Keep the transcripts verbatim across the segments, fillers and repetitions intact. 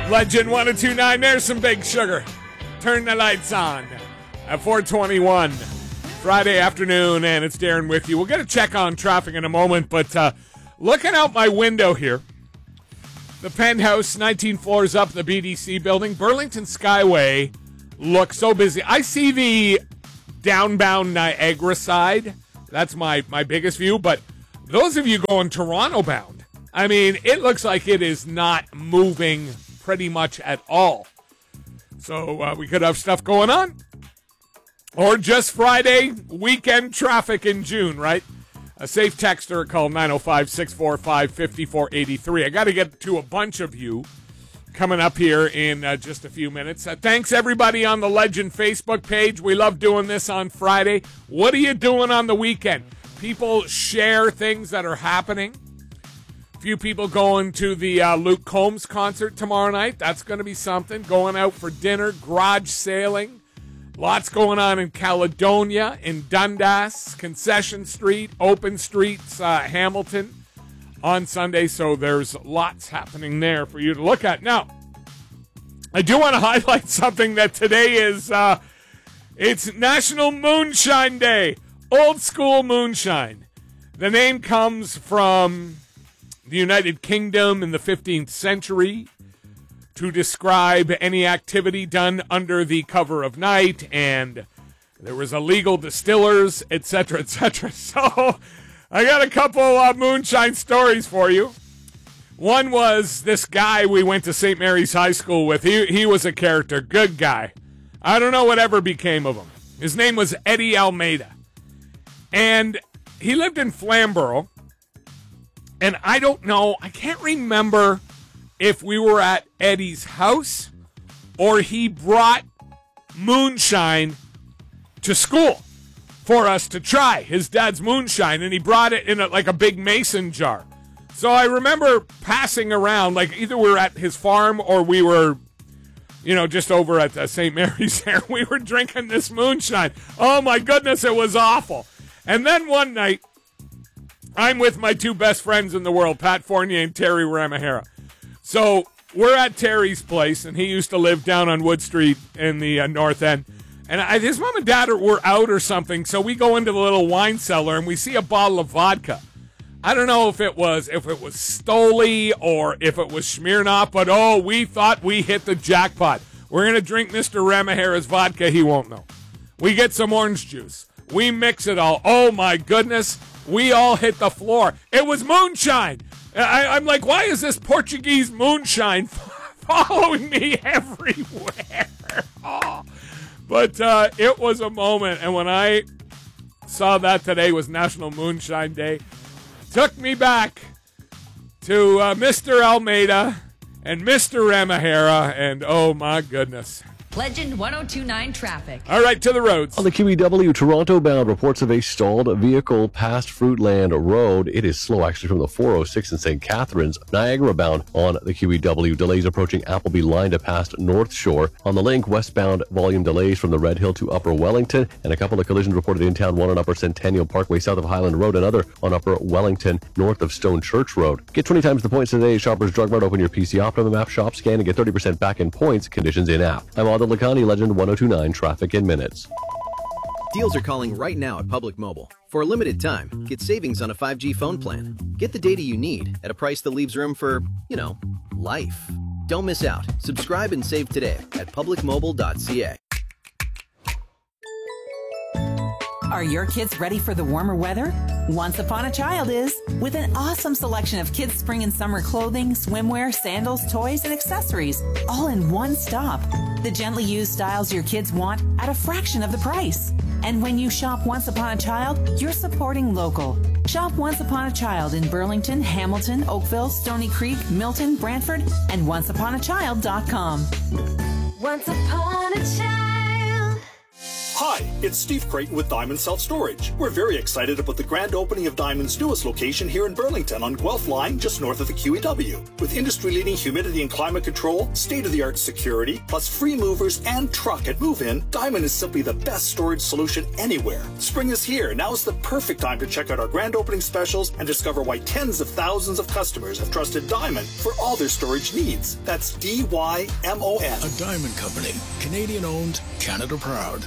Legend one oh two nine, there's some Big Sugar. Turn the lights on at four twenty-one, Friday afternoon, and it's Darren with you. We'll get a check on traffic in a moment, but uh, looking out my window here, the penthouse, nineteen floors up, the B D C building, Burlington Skyway looks so busy. I see the downbound Niagara side. That's my, my biggest view, but those of you going Toronto bound, I mean, it looks like it is not moving pretty much at all. So uh, we could have stuff going on. Or just Friday weekend traffic in June, right? A safe texter, call nine oh five, six four five, five four eight three. I got to get to a bunch of you coming up here in uh, just a few minutes. Uh, thanks, everybody on the Legend Facebook page. We love doing this on Friday. What are you doing on the weekend? People share things that are happening. A few people going to the uh, Luke Combs concert tomorrow night. That's going to be something. Going out for dinner, garage sailing. Lots going on in Caledonia, in Dundas, Concession Street, Open Streets, uh, Hamilton on Sunday. So there's lots happening there for you to look at. Now, I do want to highlight something that today is, uh, it's National Moonshine Day. Old school moonshine. The name comes from the United Kingdom in the fifteenth century to describe any activity done under the cover of night, and there was illegal distillers, et cetera, et cetera. So I got a couple uh, moonshine stories for you. One was this guy we went to Saint Mary's High School with. He, he was a character, good guy. I don't know whatever became of him. His name was Eddie Almeida. And he lived in Flamborough. And I don't know, I can't remember if we were at Eddie's house or he brought moonshine to school for us to try, his dad's moonshine, and he brought it in a, like a big mason jar. So I remember passing around, like either we were at his farm or we were, you know, just over at uh, Saint Mary's there. We were drinking this moonshine. Oh my goodness, it was awful. And then one night, I'm with my two best friends in the world, Pat Fournier and Terry Ramahera. So we're at Terry's place, and he used to live down on Wood Street in the uh, North End. And I, his mom and dad are, were out or something, so we go into the little wine cellar, and we see a bottle of vodka. I don't know if it was if it was Stoli or if it was Smirnoff, but oh, we thought we hit the jackpot. We're going to drink Mister Ramahera's vodka. He won't know. We get some orange juice. We mix it all. Oh, my goodness. We all hit the floor. It was moonshine. I, I'm like, why is this Portuguese moonshine following me everywhere? Oh. But uh, it was a moment, and when I saw that today was National Moonshine Day, took me back to uh, Mister Almeida and Mister Ramahera, and oh my goodness. Legend one oh two nine traffic. All right, to the roads. On the Q E W Toronto bound, reports of a stalled vehicle past Fruitland Road. It is slow actually from the four oh six in Saint Catharines. Niagara bound on the Q E W. Delays approaching Appleby line to past North Shore. On the link, westbound volume delays from the Red Hill to Upper Wellington. And a couple of collisions reported in town, one on Upper Centennial Parkway south of Highland Road, another on Upper Wellington north of Stone Church Road. Get twenty times the points today at Shoppers Drug Mart. Open your P C Optimum app, shop, scan, and get thirty percent back in points. Conditions in app. I'm Adil Lakhani, Legend one oh two nine traffic in minutes. Deals are calling right now at Public Mobile. For a limited time, get savings on a five G phone plan. Get the data you need at a price that leaves room for, you know, life. Don't miss out. Subscribe and save today at public mobile dot c a. Are your kids ready for the warmer weather? Once Upon a Child is, with an awesome selection of kids' spring and summer clothing, swimwear, sandals, toys, and accessories, all in one stop. The gently used styles your kids want at a fraction of the price. And when you shop Once Upon a Child, you're supporting local. Shop Once Upon a Child in Burlington, Hamilton, Oakville, Stony Creek, Milton, Brantford, and once upon a child dot com. Once upon a child. Hi, it's Steve Creighton with Diamond Self-Storage. We're very excited about the grand opening of Diamond's newest location here in Burlington on Guelph Line, just north of the Q E W. With industry-leading humidity and climate control, state-of-the-art security, plus free movers and truck at move-in, Diamond is simply the best storage solution anywhere. Spring is here. Now is the perfect time to check out our grand opening specials and discover why tens of thousands of customers have trusted Diamond for all their storage needs. That's D Y M O N. A Diamond Company. Canadian-owned, Canada proud.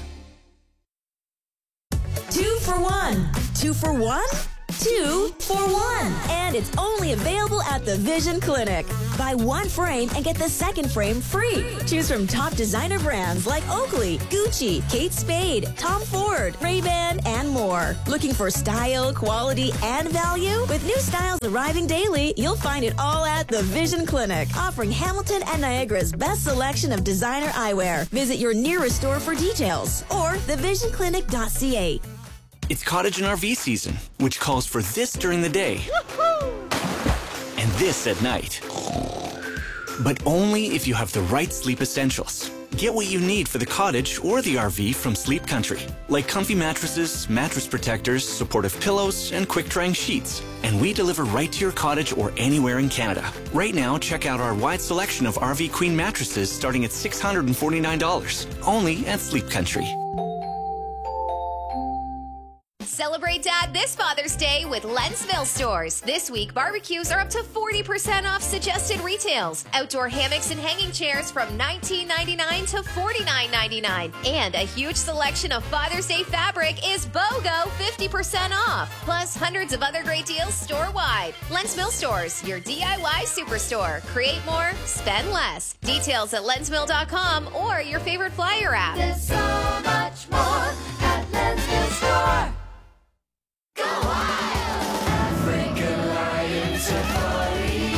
Two for one. Two for one? Two for one. And it's only available at the Vision Clinic. Buy one frame and get the second frame free. Choose from top designer brands like Oakley, Gucci, Kate Spade, Tom Ford, Ray-Ban, and more. Looking for style, quality, and value? With new styles arriving daily, you'll find it all at the Vision Clinic, offering Hamilton and Niagara's best selection of designer eyewear. Visit your nearest store for details or the vision clinic dot c a. It's cottage and R V season, which calls for this during the day and this at night. But only if you have the right sleep essentials. Get what you need for the cottage or the R V from Sleep Country, like comfy mattresses, mattress protectors, supportive pillows, and quick-drying sheets. And we deliver right to your cottage or anywhere in Canada. Right now, check out our wide selection of R V Queen mattresses starting at six hundred forty-nine dollars, only at Sleep Country. Celebrate Dad this Father's Day with Lensville Stores. This week, barbecues are up to forty percent off suggested retails. Outdoor hammocks and hanging chairs from nineteen ninety-nine to forty-nine ninety-nine. And a huge selection of Father's Day fabric is BOGO fifty percent off. Plus, hundreds of other great deals store-wide. Lensville Stores, your D I Y superstore. Create more, spend less. Details at lensville dot com or your favorite flyer app. There's so much more at Lensville Store. Go wild! African Lion Safari.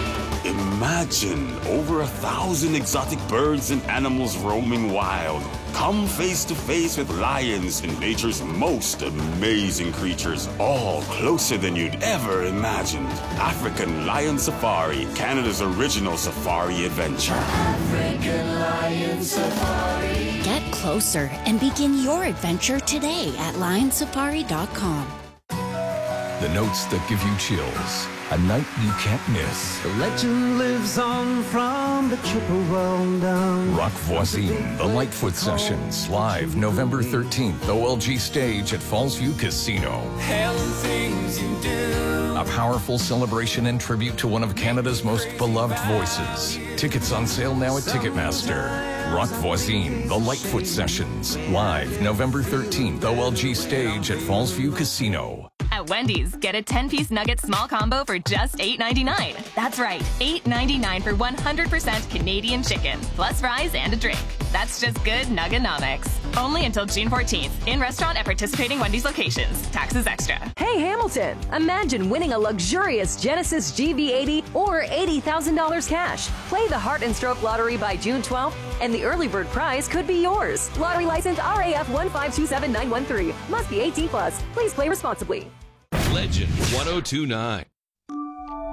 Imagine over a thousand exotic birds and animals roaming wild. Come face to face with lions and nature's most amazing creatures, all closer than you'd ever imagined. African Lion Safari, Canada's original safari adventure. African Lion Safari. Get closer and begin your adventure today at lion safari dot com. The notes that give you chills. A night you can't miss. The legend lives on from the Chippewa down. Rock Voisine, the Lightfoot Sessions, live November thirteenth, O L G stage at Fallsview Casino. Hell and things you do. A powerful celebration and tribute to one of Canada's most beloved voices. Tickets on sale now at Ticketmaster. Rock Voisine, the Lightfoot Sessions, live November thirteenth, O L G stage at Fallsview Casino. At Wendy's, get a ten-piece nugget small combo for just eight ninety-nine. That's right, eight ninety-nine for one hundred percent Canadian chicken, plus fries and a drink. That's just good Nugganomics. Only until June fourteenth. In restaurant at participating Wendy's locations. Taxes extra. Hey, Hamilton! Imagine winning a luxurious Genesis G V eighty or eighty thousand dollars cash. Play the Heart and Stroke Lottery by June twelfth, and the early bird prize could be yours. Lottery license R A F one five two seven nine one three. Must be eighteen plus. Please play responsibly. Legend one oh two nine.